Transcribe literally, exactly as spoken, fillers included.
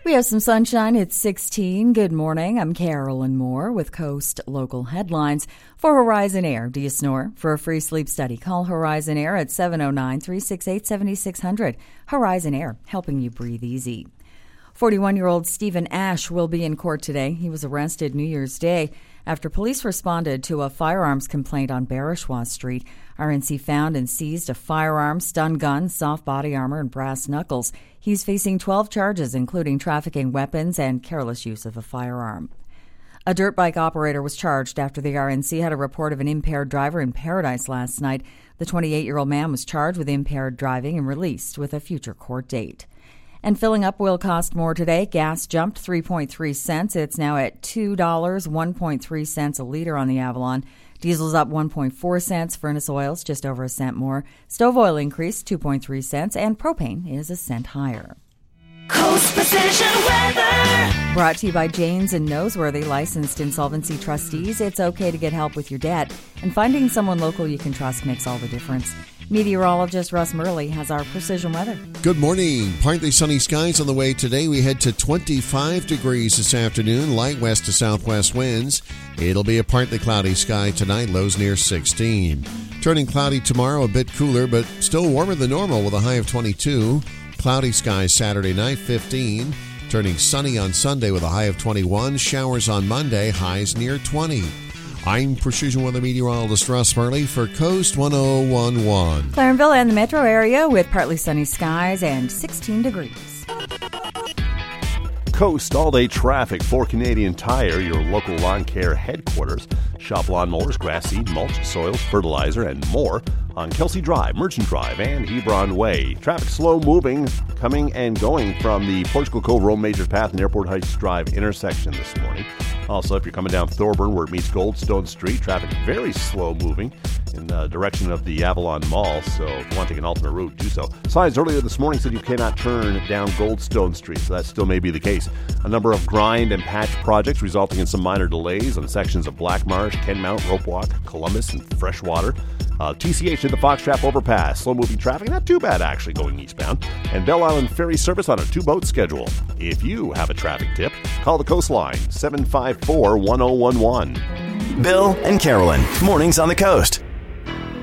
We have some sunshine. It's sixteen. Good morning. I'm Carolyn Moore with Coast Local Headlines. For Horizon Air, do you snore? For a free sleep study, call Horizon Air at seven oh nine, three six eight, seven six zero zero. Horizon Air, helping you breathe easy. forty-one-year-old Stephen Ash will be in court today. He was arrested New Year's Day after police responded to a firearms complaint on Barishwa Street. R N C found and seized a firearm, stun gun, soft body armor, and brass knuckles. He's facing twelve charges, including trafficking weapons and careless use of a firearm. A dirt bike operator was charged after the R N C had a report of an impaired driver in Paradise last night. The twenty-eight-year-old man was charged with impaired driving and released with a future court date. And filling up will cost more today. Gas jumped three point three cents. It's now at two dollars, one point three cents a liter on the Avalon. Diesel's up one point four cents. Furnace oil's just over a cent more. Stove oil increased two point three cents. And propane is a cent higher. Coast Precision Weather. Brought to you by Janes and Noseworthy, licensed insolvency trustees. It's okay to get help with your debt. And finding someone local you can trust makes all the difference. Meteorologist Russ Murley has our precision weather. Good morning. Partly sunny skies on the way today. We head to twenty-five degrees this afternoon, light west to southwest winds. It'll be a partly cloudy sky tonight, lows near sixteen. Turning cloudy tomorrow, a bit cooler, but still warmer than normal with a high of twenty-two. Cloudy skies Saturday night, fifteen. Turning sunny on Sunday with a high of twenty-one. Showers on Monday, highs near twenty. I'm Precision Weather Meteorologist Russ Murley for Coast one oh one point one. Clarenville and the metro area with partly sunny skies and sixteen degrees. Coast all-day traffic for Canadian Tire, your local lawn care headquarters. Shop lawnmowers, grass seed, mulch, soils, fertilizer, and more on Kelsey Drive, Merchant Drive, and Hebron Way. Traffic slow moving, coming and going from the Portugal Cove Road Major Path and Airport Heights Drive intersection this morning. Also, if you're coming down Thorburn where it meets Goldstone Street, traffic very slow moving in the direction of the Avalon Mall. So if you want to take an alternate route, do so. Signs earlier this morning said you cannot turn down Goldstone Street, so that still may be the case. A number of grind and patch projects resulting in some minor delays on sections of Black Marsh, Kenmount, Rope Walk, Columbus, and Freshwater. Uh, T C H to the Foxtrap Overpass. Slow-moving traffic, not too bad actually going eastbound. And Belle Island Ferry service on a two-boat schedule. If you have a traffic tip, call the Coastline, seven five four, one oh one one. Bill and Carolyn, mornings on the coast.